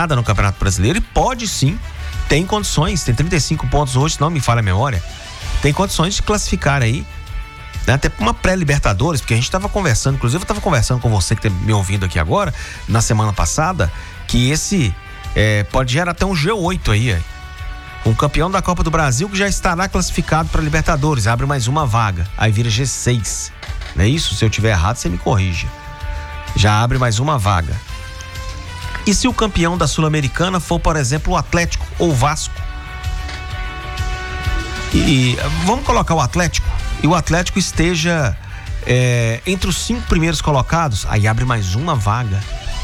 classificada no Campeonato Brasileiro e pode sim, tem condições, tem 35 pontos hoje, se não me falha a memória, tem condições de classificar aí, né, até para uma pré-Libertadores, porque a gente estava conversando, inclusive eu estava conversando com você que está me ouvindo aqui agora, na semana passada, que esse pode gerar até um G8 aí. Um campeão da Copa do Brasil que já estará classificado para Libertadores, abre mais uma vaga, aí vira G6, não é isso? Se eu tiver errado, você me corrige. Já abre mais uma vaga. E se o campeão da Sul-Americana for, por exemplo, o Atlético ou o Vasco? E vamos colocar o Atlético, e o Atlético esteja entre os 5 primeiros colocados, aí abre mais uma vaga.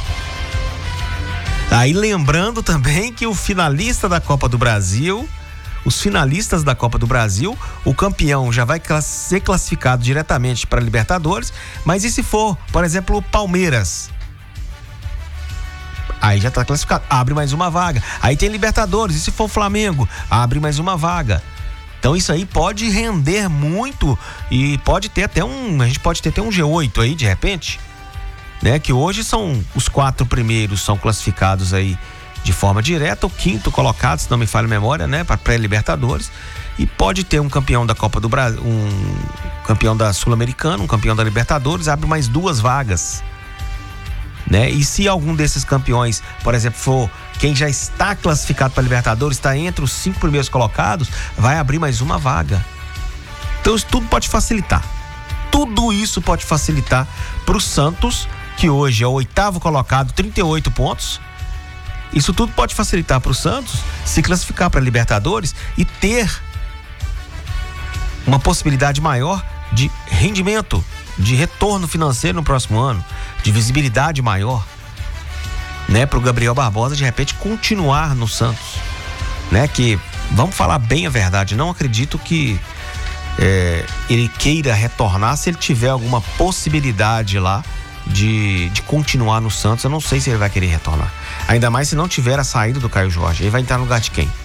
Aí lembrando também que o finalista da Copa do Brasil, os finalistas da Copa do Brasil, o campeão já vai ser classificado diretamente para Libertadores, mas e se for, por exemplo, o Palmeiras? Aí já está classificado, abre mais uma vaga. Aí tem Libertadores, e se for o Flamengo? Abre mais uma vaga. Então isso aí pode render muito e pode ter até a gente pode ter até um G8 aí de repente, né? Que hoje são os 4 primeiros são classificados aí de forma direta, o 5º colocado, se não me falha a memória, né? Para pré-Libertadores, e pode ter um campeão da Copa do Brasil, um campeão da Sul-Americana, um campeão da Libertadores, abre mais 2 vagas, né? E se algum desses campeões, por exemplo, for quem já está classificado para Libertadores, está entre os 5 primeiros colocados, vai abrir mais uma vaga. Então isso tudo pode facilitar. Tudo isso pode facilitar para o Santos, que hoje é o 8º colocado, 38 pontos. Isso tudo pode facilitar para o Santos se classificar para Libertadores e ter uma possibilidade maior de rendimento, de retorno financeiro no próximo ano, de visibilidade maior, né, para o Gabriel Barbosa de repente continuar no Santos, né? Que, vamos falar bem a verdade, não acredito que ele queira retornar se ele tiver alguma possibilidade lá de continuar no Santos. Eu não sei se ele vai querer retornar, ainda mais se não tiver a saída do Caio Jorge. Ele vai entrar no lugar de quem?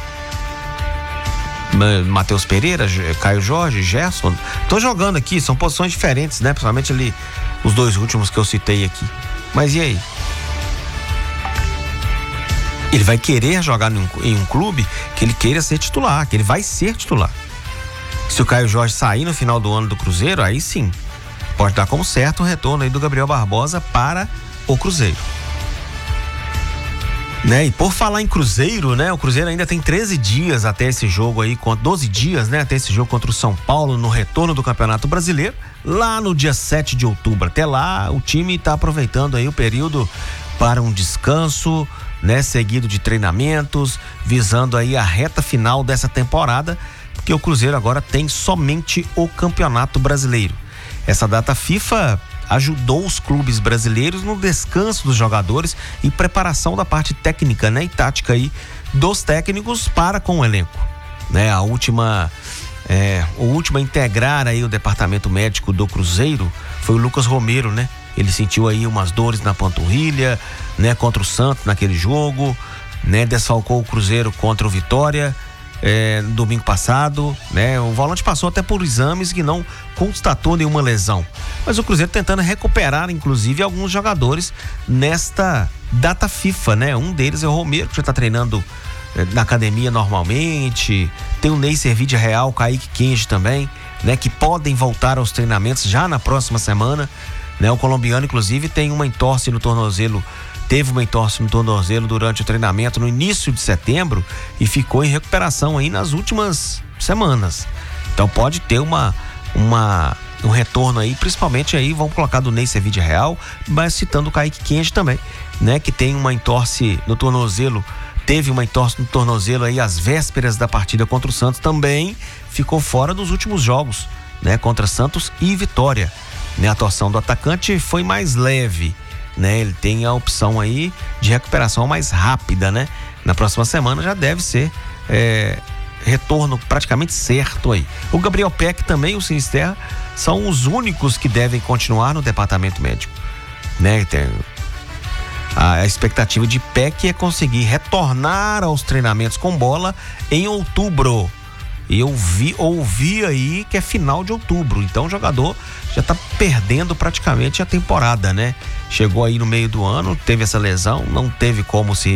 Matheus Pereira, Caio Jorge, Gerson. Tô jogando aqui, são posições diferentes, né? Principalmente ali os 2 últimos que eu citei aqui. Mas e aí? Ele vai querer jogar em um clube que ele queira ser titular, que ele vai ser titular. Se o Caio Jorge sair no final do ano do Cruzeiro, aí sim, pode dar como certo o retorno aí do Gabriel Barbosa para o Cruzeiro, né? E por falar em Cruzeiro, né? O Cruzeiro ainda tem 13 dias até esse jogo aí, 12 dias, né? Até esse jogo contra o São Paulo no retorno do Campeonato Brasileiro, lá no dia 7 de outubro. Até lá, o time está aproveitando aí o período para um descanso, né? Seguido de treinamentos, visando aí a reta final dessa temporada, porque o Cruzeiro agora tem somente o Campeonato Brasileiro. Essa data FIFA ajudou os clubes brasileiros no descanso dos jogadores e preparação da parte técnica, né, e tática aí dos técnicos para com o elenco, né? O último a integrar aí o departamento médico do Cruzeiro foi o Lucas Romero, né? Ele sentiu aí umas dores na panturrilha, né, contra o Santos naquele jogo, né? Desfalcou o Cruzeiro contra o Vitória no domingo passado, né? O volante passou até por exames que não constatou nenhuma lesão, mas o Cruzeiro tentando recuperar inclusive alguns jogadores nesta data FIFA, né? Um deles é o Romero, que já está treinando na academia normalmente. Tem o Ney Servide Real, Kaique Kenji também, né? Que podem voltar aos treinamentos já na próxima semana, né? O colombiano inclusive tem uma entorse no tornozelo, teve uma entorse no tornozelo durante o treinamento no início de setembro e ficou em recuperação aí nas últimas semanas. Então pode ter um retorno aí, principalmente aí, vamos colocar do Ney Servide Real, mas citando o Kaique Kenji também, né? Que tem uma entorse no tornozelo, teve uma entorse no tornozelo aí às vésperas da partida contra o Santos, também ficou fora dos últimos jogos, né? Contra Santos e Vitória, né? A torção do atacante foi mais leve, né? Ele tem a opção aí de recuperação mais rápida, né? Na próxima semana já deve ser retorno praticamente certo aí. O Gabriel Peck também, o Sinisterra, são os únicos que devem continuar no departamento médico, né? Tem a expectativa de Peck é conseguir retornar aos treinamentos com bola em outubro. E eu ouvi aí que é final de outubro, então o jogador já tá perdendo praticamente a temporada, né? Chegou aí no meio do ano, teve essa lesão, não teve como se